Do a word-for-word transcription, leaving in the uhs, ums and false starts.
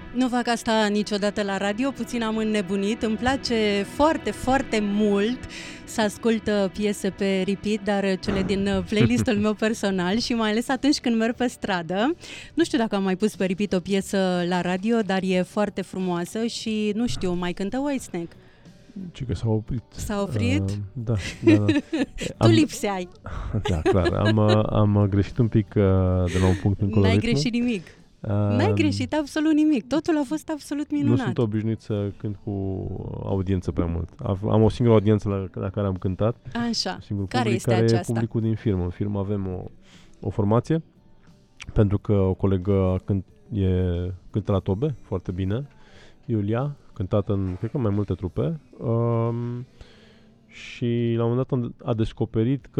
Nu fac asta niciodată la radio, puțin am înnebunit. Îmi place foarte, foarte mult să ascult piese pe repeat, dar cele din playlistul meu personal și mai ales atunci când merg pe stradă. Nu știu dacă am mai pus pe repeat o piesă la radio, dar e foarte frumoasă și nu știu, mai cântă Whitesnake. Ce că s-a oprit. S-a oprit? Uh, da, da, da. Tu am, lipseai. Da, clar. Am, am greșit un pic uh, de la un punct încolo. N-ai ritmul. greșit nimic. Uh, N-ai greșit absolut nimic. Totul a fost absolut minunat. Nu sunt obișnuit să cânt cu audiență prea mult. Am o singură audiență la, la care am cântat. Așa. Singur Care public, este care aceasta? e publicul din firmă. În firmă avem o, o formație, pentru că o colegă cânt, e, cântă la tobe foarte bine. Iulia, cântată în, cred că, mai multe trupe. Um, și la un moment dat a descoperit că